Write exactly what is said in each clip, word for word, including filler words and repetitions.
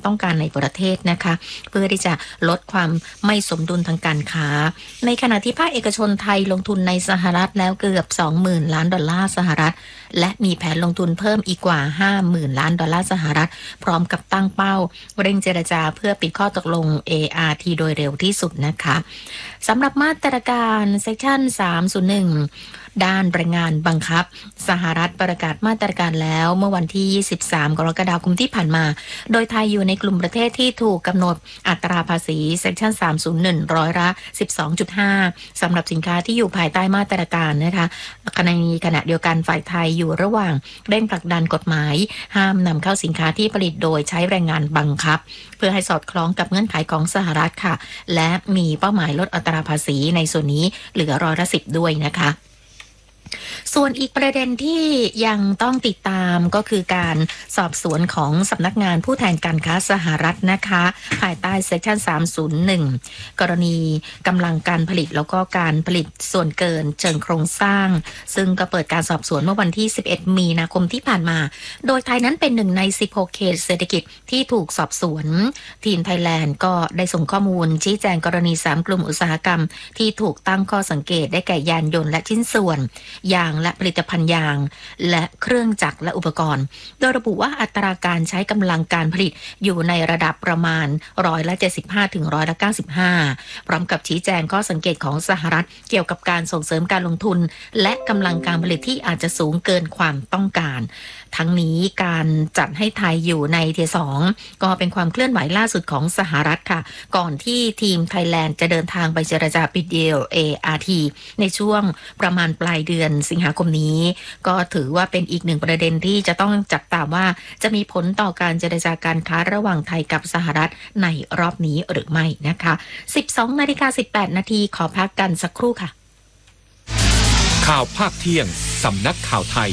ต้องการในประเทศนะคะเพื่อที่จะลดความไม่สมดุลทางการค้าในขณะที่ภาคเอกชนไทยลงทุนในสหรัฐแล้วเกือบ สองหมื่น ล้านดอลลาร์สหรัฐและมีแผนลงทุนเพิ่มอีกกว่า ห้าหมื่น ล้านดอลลาร์สหรัฐพร้อมกับตั้งเป้าเร่งเจรจาเพื่อปิดข้อตกลง เอ อาร์ ที โดยเร็วที่สุดนะคะสำหรับมาตรการเซกชันสามศูนย์หนึ่งด้านแรงงานบังคับสหรัฐประกาศมาตรการแล้วเมื่อวันที่ยี่สิบสามกรกฎาคมที่ผ่านมาโดยไทยอยู่ในกลุ่มประเทศที่ถูกกำหนดอัตราภาษีเซกชันสามศูนย์หนึ่งร้อยละ สิบสองจุดห้า สำหรับสินค้าที่อยู่ภายใต้มาตรการนะคะในขณะเดียวกันฝ่ายไทยอยู่ระหว่างเร่งผลักดันกฎหมายห้ามนำเข้าสินค้าที่ผลิตโดยใช้แรงงานบังคับเพื่อให้สอดคล้องกับเงื่อนไขของสหรัฐค่ะและมีเป้าหมายลดอัตราภาษีในส่วนนี้เหลือร้อยละสิบด้วยนะคะส่วนอีกประเด็นที่ยังต้องติดตามก็คือการสอบสวนของสำนักงานผู้แทนการค้าสหรัฐนะคะภายใต้เซกชันสามศูนย์หนึ่งกรณีกำลังการผลิตแล้วก็การผลิตส่วนเกินเชิงโครงสร้างซึ่งก็เปิดการสอบสวนเมื่อวันที่สิบเอ็ดมีนาคมที่ผ่านมาโดยไทยนั้นเป็นหนึ่งในสิบหกเขตเศรษฐกิจที่ถูกสอบสวนทีมไทยแลนด์ก็ได้ส่งข้อมูลชี้แจงกรณีสามกลุ่มอุตสาหกรรมที่ถูกตั้งข้อสังเกตได้แก่ยานยนต์และชิ้นส่วนยางและผลิตภัณฑ์ยางและเครื่องจักรและอุปกรณ์โดยระบุว่าอัตราการใช้กำลังการผลิตอยู่ในระดับประมาณร้อยละเจ็ดสิบห้าถึงร้อยละเก้าสิบห้าพร้อมกับชี้แจงข้อสังเกตของสหรัฐเกี่ยวกับการส่งเสริมการลงทุนและกำลังการผลิตที่อาจจะสูงเกินความต้องการทั้งนี้การจัดให้ไทยอยู่ในเทียร์สองก็เป็นความเคลื่อนไหวล่าสุดของสหรัฐค่ะก่อนที่ทีมไทยแลนด์จะเดินทางไปเจรจาปิดดีล เอ อาร์ ที ในช่วงประมาณปลายเดือนสิงหาคมนี้ก็ถือว่าเป็นอีกหนึ่งประเด็นที่จะต้องจับตาว่าจะมีผลต่อการเจรจาการค้าระหว่างไทยกับสหรัฐในรอบนี้หรือไม่นะคะ สิบสองนาฬิกาสิบแปดนาทีขอพักกันสักครู่ค่ะข่าวภาคเที่ยงสำนักข่าวไทย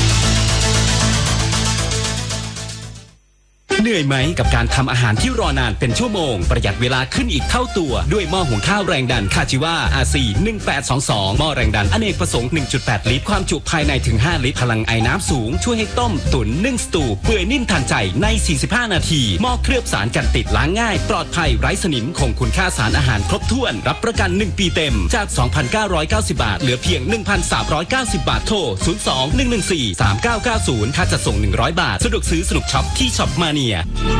เหนื่อยไหมกับการทำอาหารที่รอนานเป็นชั่วโมงประหยัดเวลาขึ้นอีกเท่าตัวด้วยหม้อหุงข้าวแรงดันคาจิวา อาร์ ซี หนึ่งแปดสองสองหม้อแรงดันอเนกประสงค์ หนึ่งจุดแปด ลิตรความจุภายในถึงห้าลิตรพลังไอน้ำสูงช่วยให้ต้มตุ๋นนึ่งสตูเปื่อยนิ่มทันใจในสี่สิบห้านาทีหม้อเคลือบสารกันติดล้างง่ายปลอดภัยไร้สนิมคงคุณค่าสารอาหารครบถ้วนรับประกันหนึ่งปีเต็มจาก สองพันเก้าร้อยเก้าสิบ บาทเหลือเพียง หนึ่งพันสามร้อยเก้าสิบ บาทโทรศูนย์ สอง หนึ่ง หนึ่ง สี่ สาม เก้า เก้า ศูนย์ค่าจัดส่งหนึ่งร้อยบาทสะดวกซื้อสนุกช็อปที่ช็อปมาเนีย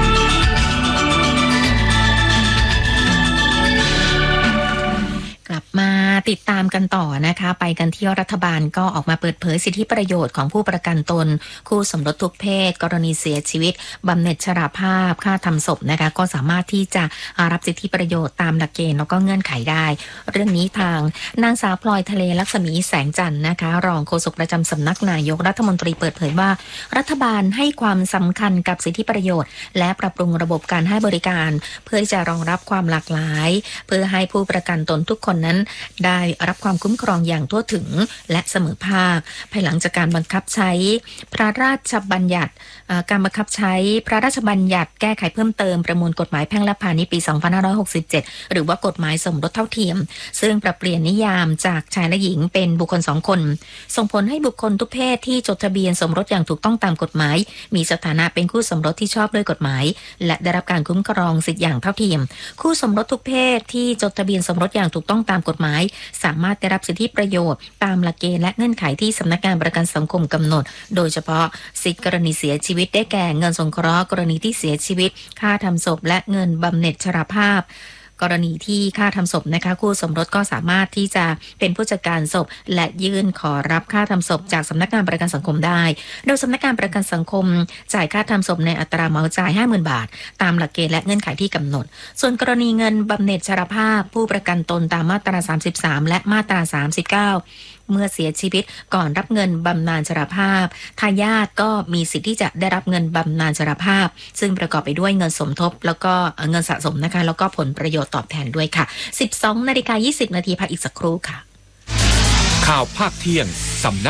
กลับมาติดตามกันต่อนะคะไปกันที่รัฐบาลก็ออกมาเปิดเผยสิทธิประโยชน์ของผู้ประกันตนคู่สมรสทุกเพศกรณีเสียชีวิตบำเหน็จชราภาพค่าทำศพนะคะก็สามารถที่จะรับสิทธิประโยชน์ตามหลักเกณฑ์แล้วก็เงื่อนไขได้เรื่องนี้ทางนางสาวพลอยทะเลลักษมีแสงจันทร์นะคะรองโฆษกประจำสำนักนายกรัฐมนตรีเปิดเผยว่ารัฐบาลให้ความสำคัญกับสิทธิประโยชน์และปรับปรุงระบบการให้บริการเพื่อจะรองรับความหลากหลายเพื่อให้ผู้ประกันตนทุกคนนั้นได้รับความคุ้มครองอย่างทั่วถึงและเสมอภาคภายหลังจากการบังคับใช้พระราชบัญญัติการบังคับใช้พระราชบัญญัติแก้ไขเพิ่มเติมประมวลกฎหมายแพ่งและพาณิชย์ปี สองพันห้าร้อยหกสิบเจ็ด หรือว่ากฎหมายสมรสเท่าเทียมซึ่งปรับเปลี่ยนนิยามจากชายและหญิงเป็นบุคคลสองคนส่งผลให้บุคคลทุกเพศที่จดทะเบียนสมรสอย่างถูกต้องตามกฎหมายมีสถานะเป็นคู่สมรสที่ชอบด้วยกฎหมายและได้รับการคุ้มครองสิทธิอย่างเท่าเทียมคู่สมรสทุกเพศที่จดทะเบียนสมรสอย่างถูกต้องตามกฎหมายสามารถได้รับสิทธิประโยชน์ตามหลักเกณฑ์และเงื่อนไขที่สำนักงานประกันสังคมกำหนดโดยเฉพาะสิทธิกรณีเสียชีวิตได้แก่เงินสงเคราะห์กรณีที่เสียชีวิตค่าทำศพและเงินบำเหน็จชราภาพกรณีที่ค่าทำศพนะคะคู่สมรสก็สามารถที่จะเป็นผู้จัดการศพและยื่นขอรับค่าทำศพจากสำนักงานประกันสังคมได้โดยสำนักงานประกันสังคมจ่ายค่าทำศพในอัตราเหมาจ่าย ห้าหมื่น บาทตามหลักเกณฑ์และเงื่อนไขที่กำหนดส่วนกรณีเงินบำเหน็จชราภาพผู้ประกันตนตามมาตราสามสิบสามและมาตราสามสิบเก้าเมื่อเสียชีวิตก่อนรับเงินบำนาญชราภาพทายาทก็มีสิทธิ์ที่จะได้รับเงินบำนาญชราภาพซึ่งประกอบไปด้วยเงินสมทบแล้วก็เงินสะสมนะคะแล้วก็ผลประโยชน์ตอบแทนด้วยค่ะ สิบสองนาฬิกายี่สิบนาทีพักอีกสักครู่ค่ะข่าวภาคเที่ยงสำนัก